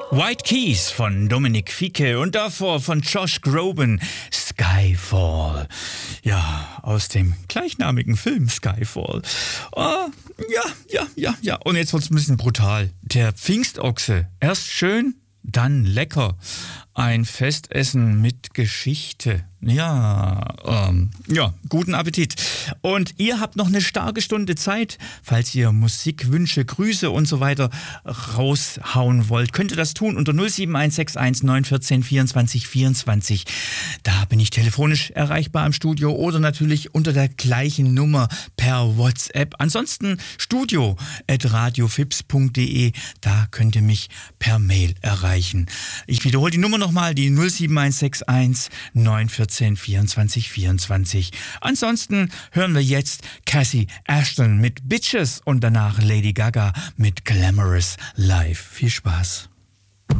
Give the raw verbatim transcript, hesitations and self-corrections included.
White Keys von Dominic Fike und davor von Josh Groban, Skyfall. Ja, aus dem gleichnamigen Film Skyfall. Oh, ja, ja, ja, ja. Und jetzt wird's ein bisschen brutal. Der Pfingstochse. Erst schön, dann lecker. Ein Festessen mit Geschichte. Ja, ähm, ja, guten Appetit. Und ihr habt noch eine starke Stunde Zeit, falls ihr Musikwünsche, Grüße und so weiter raushauen wollt. Könnt ihr das tun unter null sieben eins sechs eins neun eins vier vierundzwanzig vierundzwanzig. Da bin ich telefonisch erreichbar im Studio oder natürlich unter der gleichen Nummer per WhatsApp. Ansonsten studio at radiofips punkt de. Da könnt ihr mich per Mail erreichen. Ich wiederhole die Nummer nochmal, die null sieben eins sechs eins neun eins vier vierundzwanzig vierundzwanzig. Ansonsten hören wir jetzt Cassie Ashton mit Bitches und danach Lady Gaga mit Glamorous Life. Viel Spaß.